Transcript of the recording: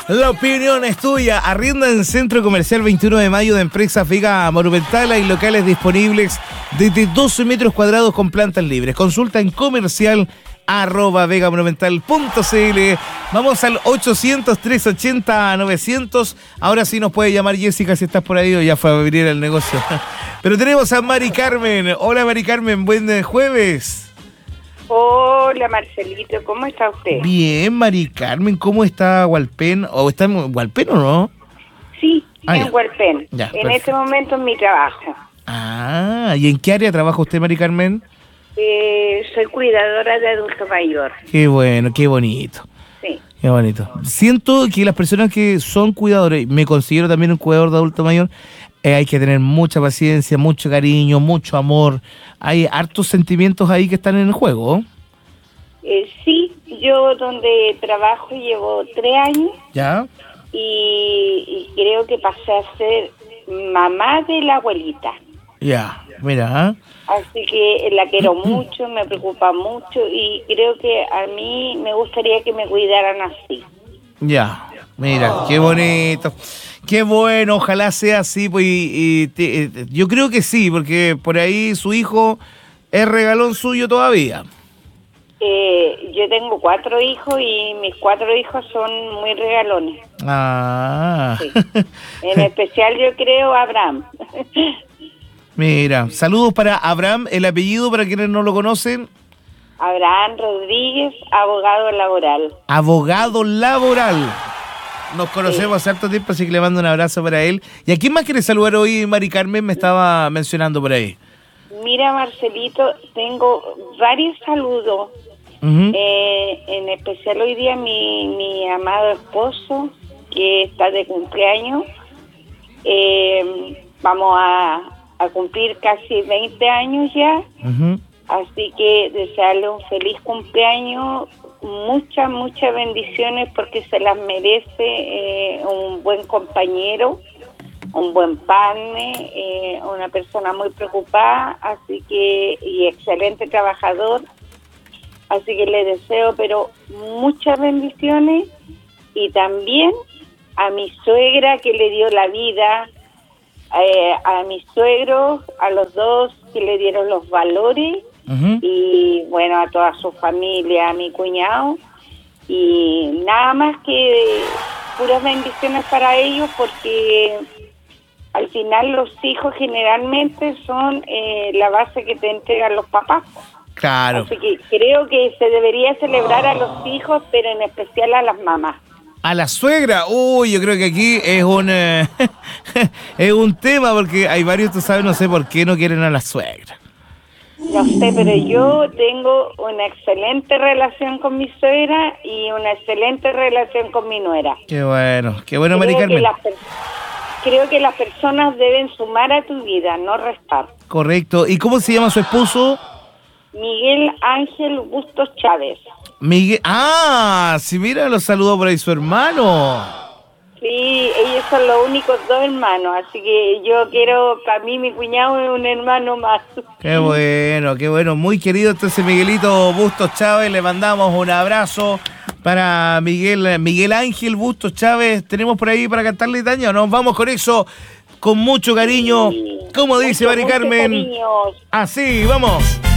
La opinión es tuya. Arrienda en Centro Comercial 21 de Mayo de Empresas Vega Monumental. Hay locales disponibles desde 12 metros cuadrados con plantas libres. Consulta en comercial@vegamonumental.cl. Vamos al 800-380-900. Ahora sí nos puede llamar Jessica si estás por ahí o ya fue a abrir el negocio. Pero tenemos a Mari Carmen. Hola Mari Carmen, buen jueves. Hola Marcelito, ¿cómo está usted? Bien, Mari Carmen, ¿cómo está Hualpén? ¿O está en Hualpén o no? Sí, Ah, en ya. Hualpén. Ya, En perfecto. este momento es mi trabajo. Ah, ¿y en qué área trabaja usted, Mari Carmen? Soy cuidadora de adulto mayor. Qué bueno, qué bonito. Sí. Qué bonito. Siento que las personas que son cuidadores, me considero también un cuidador de adulto mayor, hay que tener mucha paciencia, mucho cariño, mucho amor. Hay hartos sentimientos ahí que están en el juego. Sí, yo donde trabajo llevo 3 años ¿Ya? y creo que pasé a ser mamá de la abuelita. Ya, mira. Así que la quiero mucho, me preocupa mucho y creo que a mí me gustaría que me cuidaran así. Ya, mira, qué bonito. Qué bueno, ojalá sea así. Pues, yo creo que sí, porque por ahí su hijo es regalón suyo todavía. Yo tengo 4 hijos y mis 4 hijos son muy regalones. Ah, Sí. En especial yo creo Abraham. mira, saludos para Abraham, el apellido para quienes no lo conocen. Abraham Rodríguez, abogado laboral. Abogado laboral. Nos conocemos hace harto tiempo, así que le mando un abrazo para él. ¿Y a quién más quiere saludar hoy, Mari Carmen? Me estaba mencionando por ahí. Mira, Marcelito, tengo varios saludos. Ujú. En especial hoy día mi amado esposo, que está de cumpleaños. Vamos a cumplir casi 20 años ya. Ujú. Así que desearle un feliz cumpleaños, muchas bendiciones porque se las merece, un buen compañero, un buen partner, una persona muy preocupada, así que y excelente trabajador. Así que le deseo pero muchas bendiciones y también a mi suegra que le dio la vida, a mis suegros, a los dos que le dieron los valores. Ujú. Y bueno, a toda su familia, a mi cuñado, y nada más que puras bendiciones para ellos porque al final los hijos generalmente son la base que te entregan los papás. Claro. Así que creo que se debería celebrar a los hijos, pero en especial a las mamás. A la suegra, uy, yo creo que aquí es un es un tema porque hay varios, tú sabes, no sé por qué no quieren a la suegra. No sé, pero yo tengo una excelente relación con mi suegra y una excelente relación con mi nuera. Qué bueno, Mari Creo Carmen. Creo que las personas deben sumar a tu vida, no restar. Correcto. ¿Y cómo se llama su esposo? Miguel Ángel Bustos Chávez. Miguel. Ah, sí, mira, lo saludó por ahí su hermano. Sí, ellos son los únicos 2 hermanos, así que yo quiero, para mí mi cuñado es un hermano más. Qué bueno. Muy querido entonces Miguelito Bustos Chávez. Le mandamos un abrazo para Miguel Ángel Bustos Chávez. ¿Tenemos por ahí para cantarle, Tania? Nos vamos con eso, con mucho cariño. Como dice Mari Carmen. Cariños. Así, vamos.